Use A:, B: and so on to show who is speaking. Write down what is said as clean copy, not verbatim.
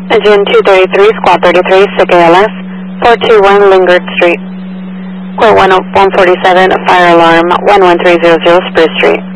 A: Engine 233, Squad 33, SICK ALS, 421 Lingard Street. Quote 147, fire alarm 11300 Spruce Street.